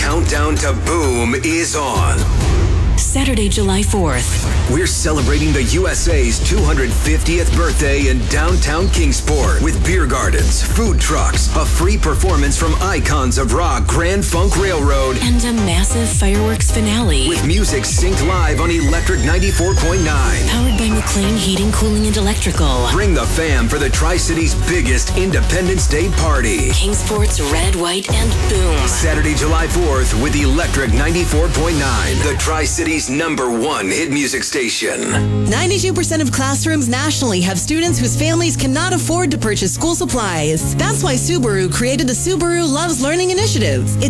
countdown to boom is on. Saturday, July 4th. We're celebrating the USA's 250th birthday in downtown Kingsport with beer gardens, food trucks, a free performance from icons of rock Grand Funk Railroad, and a massive fireworks finale with music synced live on Electric 94.9. Powered by McLean Heating, Cooling, and Electrical. Bring the fam for the Tri-City's biggest Independence Day party. Kingsport's Red, White, and Boom. Saturday, July 4th with Electric 94.9, the Tri-City's #1 hit music station. 92% of classrooms nationally have students whose families cannot afford to purchase school supplies. That's why Subaru created the Subaru Loves Learning Initiative. It's